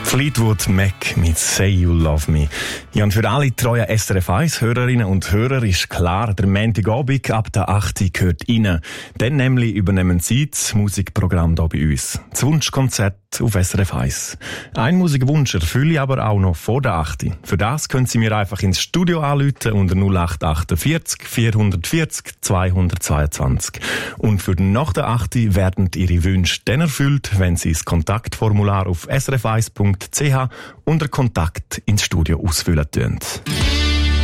Fleetwood Mac mit Say You Love Me. Ja, und für alle treuen SRF 1 Hörerinnen und Hörer ist klar, der Montagabend ab der 8 gehört rein. Dann nämlich übernehmen Sie das Musikprogramm hier bei uns. Das Wunschkonzert auf SRF 1. Ein Musikwunsch erfülle ich aber auch noch vor der 8. Für das können Sie mir einfach ins Studio anrufen unter 0848 440 222. Und für nach der 8 werden Ihre Wünsche dann erfüllt, wenn Sie das Kontaktformular auf srf1.ch unter Kontakt ins Studio ausfüllen.